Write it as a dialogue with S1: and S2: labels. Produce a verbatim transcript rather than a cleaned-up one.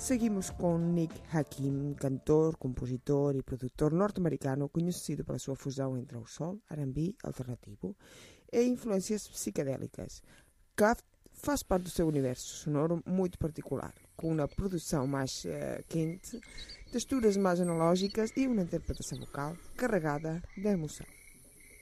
S1: Seguimos com Nick Hakim, cantor, compositor e produtor norte-americano conhecido pela sua fusão entre o soul, R and B alternativo e influências psicadélicas, que faz parte do seu universo sonoro muito particular, com uma produção mais uh, quente, texturas mais analógicas e uma interpretação vocal carregada de emoção.